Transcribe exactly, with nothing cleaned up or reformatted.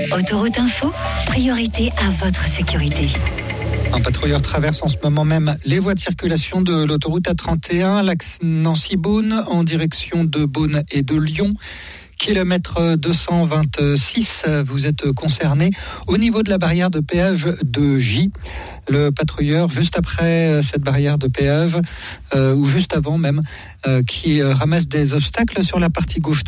Autoroute Info, priorité à votre sécurité. Un patrouilleur traverse en ce moment même les voies de circulation de l'autoroute A trente et un, l'axe Nancy-Beaune, en direction de Beaune et de Lyon. Kilomètre deux cent vingt-six, vous êtes concerné au niveau de la barrière de péage de J. Le patrouilleur, juste après cette barrière de péage, euh, ou juste avant même, euh, qui ramasse des obstacles sur la partie gauche de